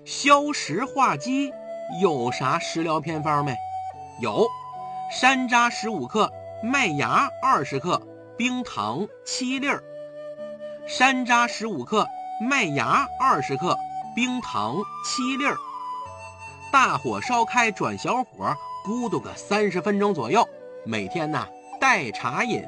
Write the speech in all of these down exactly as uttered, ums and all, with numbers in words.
消食化积有啥食疗偏方没？有，山楂十五克，麦芽二十克，冰糖七粒儿。山楂十五克，麦芽二十克，冰糖七粒儿。大火烧开，转小火，咕嘟个三十分钟左右。每天呢，代茶饮。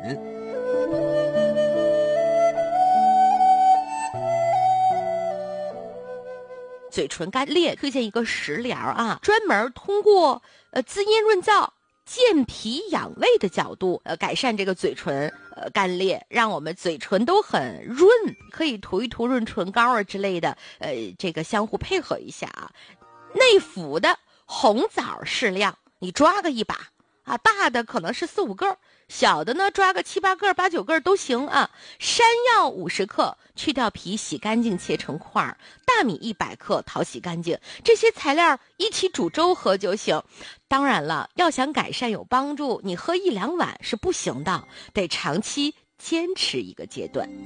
嘴唇干裂，推荐一个食疗啊，专门通过呃滋阴润燥、健脾养胃的角度，呃改善这个嘴唇呃干裂，让我们嘴唇都很润，可以涂一涂润唇膏啊之类的，呃这个相互配合一下啊。内服的红枣适量，你抓个一把啊，大的可能是四五个，小的呢抓个七八个、八九个都行啊。山药五十克，去掉皮，洗干净，切成块儿。大米一百克，淘洗干净。这些材料一起煮粥喝就行。当然了，要想改善有帮助，你喝一两碗是不行的，得长期坚持一个阶段。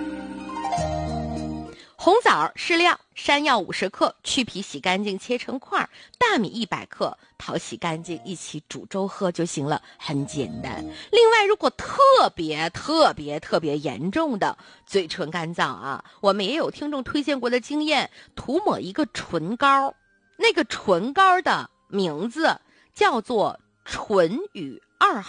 红枣适量，山药五十克，去皮洗干净切成块，大米一百克，淘洗干净，一起煮粥喝就行了，很简单。另外，如果特别特别特别严重的嘴唇干燥啊，我们也有听众推荐过的经验，涂抹一个唇膏，那个唇膏的名字叫做唇语二